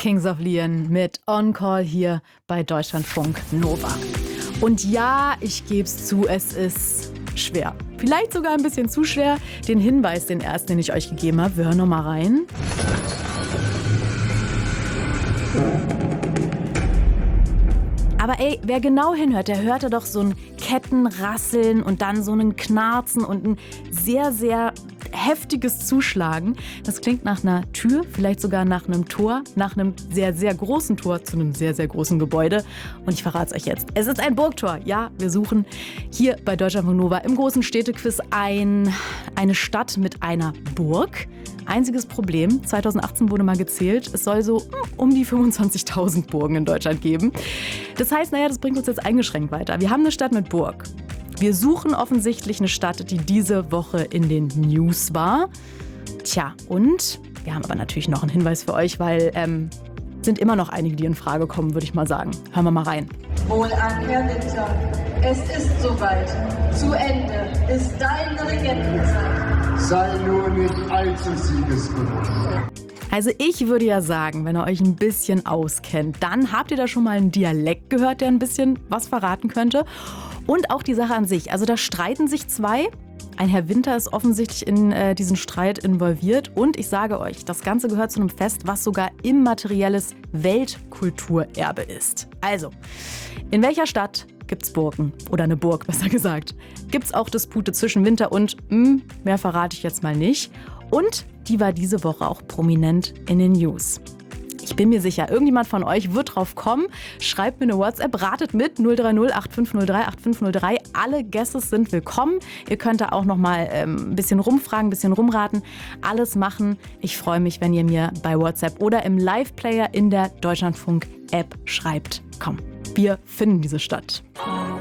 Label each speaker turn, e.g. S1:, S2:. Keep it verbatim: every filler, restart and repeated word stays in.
S1: Kings of Leon mit On Call hier bei Deutschlandfunk Nova. Und ja, ich gebe es zu, es ist schwer. Vielleicht sogar ein bisschen zu schwer. Den Hinweis, den ersten, den ich euch gegeben habe, wir hören noch mal rein. Aber ey, wer genau hinhört, der hörte doch so ein Kettenrasseln und dann so ein Knarzen und ein sehr, sehr heftiges Zuschlagen. Das klingt nach einer Tür, vielleicht sogar nach einem Tor, nach einem sehr, sehr großen Tor zu einem sehr, sehr großen Gebäude. Und ich verrate es euch jetzt. Es ist ein Burgtor. Ja, wir suchen hier bei Deutschlandfunk Nova im großen Städtequiz ein, eine Stadt mit einer Burg. Einziges Problem, zweitausendachtzehn wurde mal gezählt, es soll so um die fünfundzwanzigtausend Burgen in Deutschland geben. Das heißt, naja, das bringt uns jetzt eingeschränkt weiter. Wir haben eine Stadt mit Burg. Wir suchen offensichtlich eine Stadt, die diese Woche in den News war. Tja, und wir haben aber natürlich noch einen Hinweis für euch, weil ähm, sind immer noch einige, die in Frage kommen, würde ich mal sagen. Hören wir mal rein.
S2: Wohlan, Herr Winter. Es ist soweit. Zu Ende ist deine Regentenzeit.
S3: Sei nur nicht allzu siegesbewusst.
S1: Also ich würde ja sagen, wenn ihr euch ein bisschen auskennt, dann habt ihr da schon mal einen Dialekt gehört, der ein bisschen was verraten könnte. Und auch die Sache an sich. Also da streiten sich zwei. Ein Herr Winter ist offensichtlich in äh, diesen Streit involviert. Und ich sage euch, das Ganze gehört zu einem Fest, was sogar immaterielles Weltkulturerbe ist. Also, in welcher Stadt gibt's Burgen? Oder eine Burg, besser gesagt. Gibt's auch Dispute zwischen Winter und, mh, mehr verrate ich jetzt mal nicht. Und die war diese Woche auch prominent in den News. Ich bin mir sicher, irgendjemand von euch wird drauf kommen. Schreibt mir eine WhatsApp, ratet mit null drei null acht fünf null drei acht fünf null drei. Alle Guesses sind willkommen. Ihr könnt da auch noch mal ähm, ein bisschen rumfragen, ein bisschen rumraten. Alles machen. Ich freue mich, wenn ihr mir bei WhatsApp oder im Live-Player in der Deutschlandfunk-App schreibt. Komm, wir finden diese Stadt.